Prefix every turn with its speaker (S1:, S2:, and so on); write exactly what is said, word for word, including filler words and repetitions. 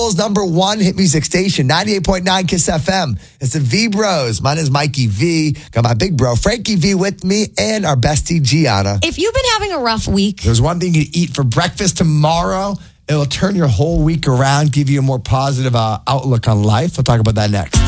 S1: Soul's number one hit music station, ninety-eight point nine Kiss F M. It's the V Bros. My name is Mikey V. Got my big bro, Frankie V, with me, and our bestie, Gianna.
S2: If you've been having a rough week,
S1: There's one thing you can eat for breakfast tomorrow. It'll turn your whole week around, give you a more positive uh, outlook on life. We'll talk about that next.